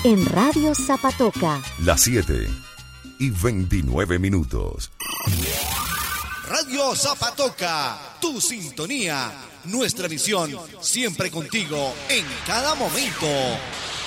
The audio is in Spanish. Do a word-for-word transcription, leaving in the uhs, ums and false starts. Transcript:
en Radio Zapatoca. Las siete y veintinueve minutos. Radio Zapatoca, tu sintonía, nuestra misión, siempre contigo en cada momento.